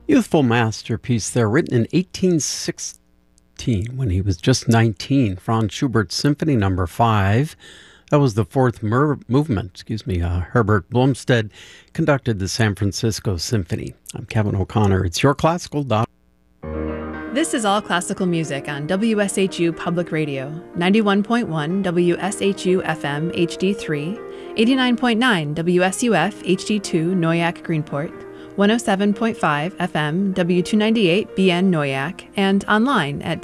Youthful masterpiece there, written in 1816 when he was just 19. Franz Schubert's Symphony Number 5. That was the fourth movement. Herbert Blomstead conducted the San Francisco Symphony. I'm Kevin O'Connor. It's your classical. This is All Classical Music on WSHU Public Radio, 91.1 WSHU FM HD3, 89.9 WSUF HD2 Noyak Greenport, 107.5 FM W298 BN Noyak, and online at